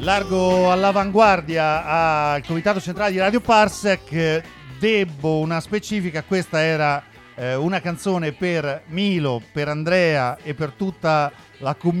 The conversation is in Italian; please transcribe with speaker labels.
Speaker 1: Largo all'avanguardia al Comitato Centrale di Radio Parsec. Debbo una specifica: questa era una canzone per Milo, per Andrea e per tutta la community